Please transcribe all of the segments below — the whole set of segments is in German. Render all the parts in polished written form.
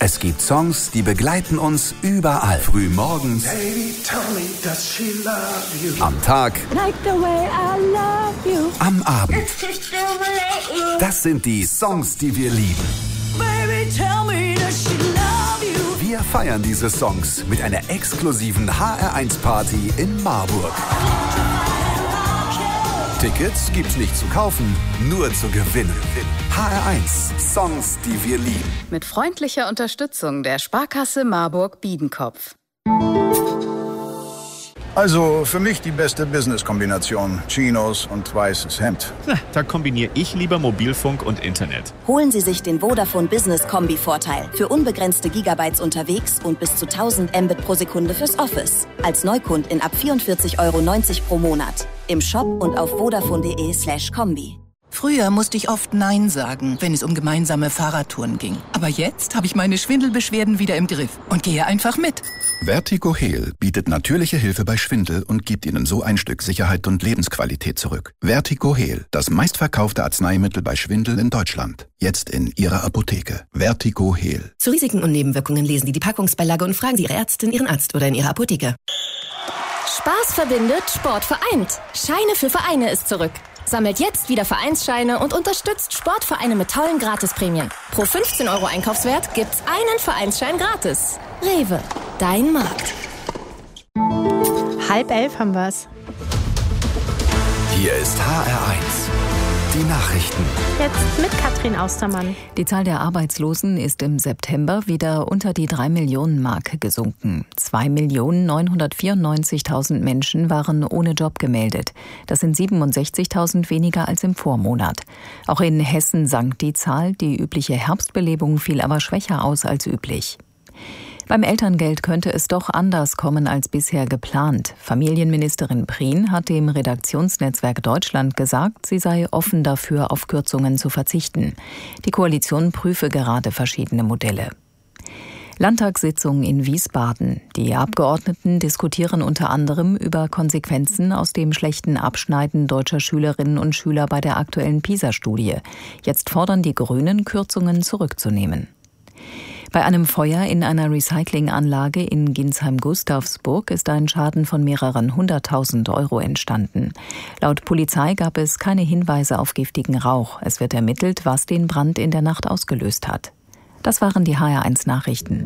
Es gibt Songs, die begleiten uns überall. Frühmorgens, Baby, tell me, does she love you? am Tag, Like the way I love you. am Abend. Das sind die Songs, die wir lieben. Baby, tell me, does she love you? Wir feiern diese Songs mit einer exklusiven HR1-Party in Marburg. Tickets gibt's nicht zu kaufen, nur zu gewinnen. HR1, Songs, die wir lieben. Mit freundlicher Unterstützung der Sparkasse Marburg-Biedenkopf. Also für mich die beste Business-Kombination. Chinos und weißes Hemd. Na, da kombiniere ich lieber Mobilfunk und Internet. Holen Sie sich den Vodafone Business Kombi-Vorteil. Für unbegrenzte Gigabytes unterwegs und bis zu 1000 Mbit pro Sekunde fürs Office. Als Neukundin ab 44,90 € pro Monat. Im Shop und auf vodafone.de/kombi. Früher musste ich oft Nein sagen, wenn es um gemeinsame Fahrradtouren ging. Aber jetzt habe ich meine Schwindelbeschwerden wieder im Griff und gehe einfach mit. Vertigo Heal bietet natürliche Hilfe bei Schwindel und gibt Ihnen so ein Stück Sicherheit und Lebensqualität zurück. Vertigo Heal, das meistverkaufte Arzneimittel bei Schwindel in Deutschland. Jetzt in Ihrer Apotheke. Vertigo Heal. Zu Risiken und Nebenwirkungen lesen Sie die Packungsbeilage und fragen Sie Ihre Ärztin, Ihren Arzt oder in Ihrer Apotheke. Spaß verbindet, Sport vereint. Scheine für Vereine ist zurück. Sammelt jetzt wieder Vereinsscheine und unterstützt Sportvereine mit tollen Gratisprämien. Pro 15 € Einkaufswert gibt's einen Vereinsschein gratis. Rewe, dein Markt. 10:30 haben wir's. Hier ist HR1, die Nachrichten. Jetzt mit Katrin Austermann. Die Zahl der Arbeitslosen ist im September wieder unter die 3-Millionen-Marke gesunken. 2.994.000 Menschen waren ohne Job gemeldet. Das sind 67.000 weniger als im Vormonat. Auch in Hessen sank die Zahl. Die übliche Herbstbelebung fiel aber schwächer aus als üblich. Beim Elterngeld könnte es doch anders kommen als bisher geplant. Familienministerin Prien hat dem Redaktionsnetzwerk Deutschland gesagt, sie sei offen dafür, auf Kürzungen zu verzichten. Die Koalition prüfe gerade verschiedene Modelle. Landtagssitzung in Wiesbaden. Die Abgeordneten diskutieren unter anderem über Konsequenzen aus dem schlechten Abschneiden deutscher Schülerinnen und Schüler bei der aktuellen PISA-Studie. Jetzt fordern die Grünen, Kürzungen zurückzunehmen. Bei einem Feuer in einer Recyclinganlage in Ginsheim-Gustavsburg ist ein Schaden von mehreren 100.000 € entstanden. Laut Polizei gab es keine Hinweise auf giftigen Rauch. Es wird ermittelt, was den Brand in der Nacht ausgelöst hat. Das waren die HR1 Nachrichten.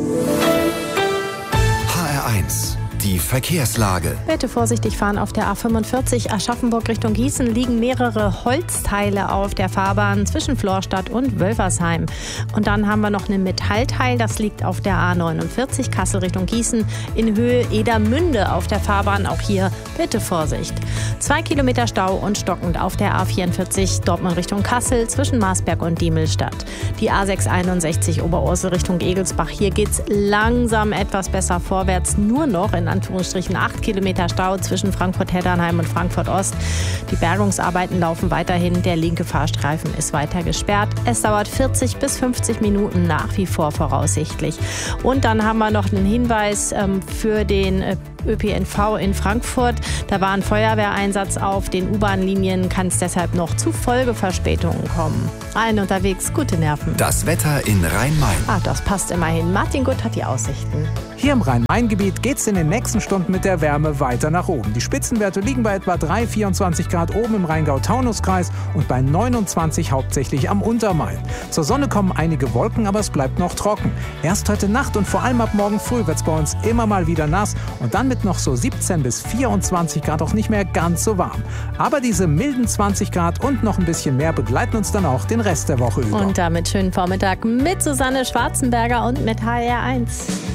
HR1, die Verkehrslage. Bitte vorsichtig fahren auf der A45 Aschaffenburg Richtung Gießen liegen mehrere Holzteile auf der Fahrbahn zwischen Florstadt und Wölfersheim. Und dann haben wir noch ein Metallteil, das liegt auf der A49 Kassel Richtung Gießen in Höhe Edermünde auf der Fahrbahn. Auch hier bitte Vorsicht. 2 Kilometer Stau und stockend auf der A44 Dortmund Richtung Kassel zwischen Marsberg und Diemelstadt. Die A661 Oberursel Richtung Egelsbach. Hier geht's langsam etwas besser vorwärts, nur noch in Anführungsstrichen 8 Kilometer Stau zwischen Frankfurt-Heddernheim und Frankfurt-Ost. Die Bergungsarbeiten laufen weiterhin. Der linke Fahrstreifen ist weiter gesperrt. Es dauert 40 bis 50 Minuten nach wie vor voraussichtlich. Und dann haben wir noch einen Hinweis für den ÖPNV in Frankfurt. Da war ein Feuerwehreinsatz auf den U-Bahn-Linien, kann es deshalb noch zu Folgeverspätungen kommen. Allen unterwegs gute Nerven. Das Wetter in Rhein-Main. Das passt immerhin. Martin Gutt hat die Aussichten. Hier im Rhein-Main-Gebiet geht es in den nächsten Stunden mit der Wärme weiter nach oben. Die Spitzenwerte liegen bei etwa 24 Grad oben im Rheingau-Taunus-Kreis und bei 29 hauptsächlich am Untermain. Zur Sonne kommen einige Wolken, aber es bleibt noch trocken. Erst heute Nacht und vor allem ab morgen früh wird es bei uns immer mal wieder nass und dann mit noch so 17 bis 24 Grad auch nicht mehr ganz so warm. Aber diese milden 20 Grad und noch ein bisschen mehr begleiten uns dann auch den Rest der Woche über. Und damit schönen Vormittag mit Susanne Schwarzenberger und mit HR1.